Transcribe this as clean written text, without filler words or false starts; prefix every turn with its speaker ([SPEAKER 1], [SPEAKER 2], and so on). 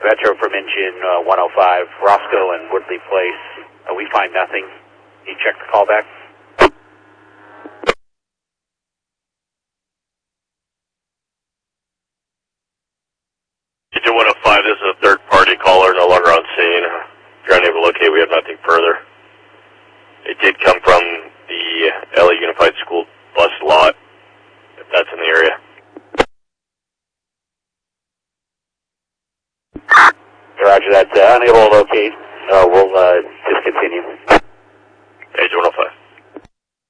[SPEAKER 1] Metro from engine 105, Roscoe and Woodley Place. We find nothing. Can you check the callback?
[SPEAKER 2] Engine 105, this is a third-party caller, no longer on scene. If you're unable to locate, we have nothing further. It did come from the LA Unified School bus lot, if that's in the area.
[SPEAKER 1] Roger that. Unable to locate. We'll discontinue.
[SPEAKER 2] Engine 105.